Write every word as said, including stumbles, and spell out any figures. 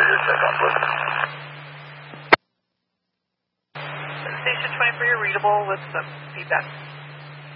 your check on foot. Station twenty-four, you're readable with some feedback.